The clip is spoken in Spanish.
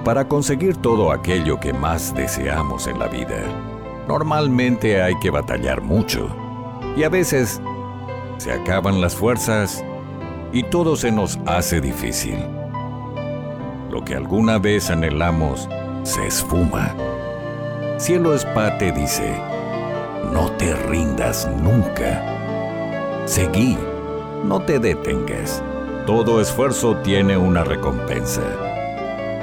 para conseguir todo aquello que más deseamos en la vida, normalmente hay que batallar mucho. Y a veces se acaban las fuerzas y todo se nos hace difícil. Lo que alguna vez anhelamos se esfuma. Cielo Espate dice: no te rindas nunca. Seguí, no te detengas. Todo esfuerzo tiene una recompensa.